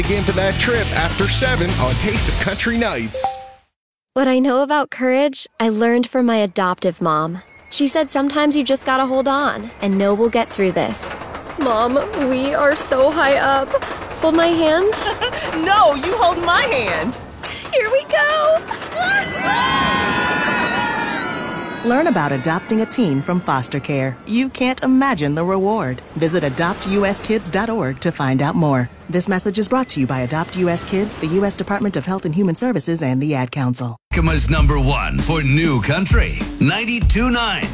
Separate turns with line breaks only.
Again for that trip after 7 on Taste of Country Nights.
What I know about courage, I learned from my adoptive mom. She said sometimes you just gotta hold on and know we'll get through this. Mom, we are so high up. Hold my hand.
No, you hold my hand.
Here we go.
Learn about adopting a teen from foster care. You can't imagine the reward. Visit adoptuskids.org to find out more. This message is brought to you by Adopt U.S. Kids, the U.S. Department of Health and Human Services, and the Ad Council.
Yakima's #1 for New Country, 92.9.